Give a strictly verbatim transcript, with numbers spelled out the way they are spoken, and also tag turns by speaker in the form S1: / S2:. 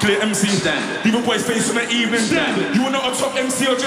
S1: clear M C.
S2: Standard.
S1: Leave a boy's face in the evening.
S2: Standard.
S1: You are not a top M C or just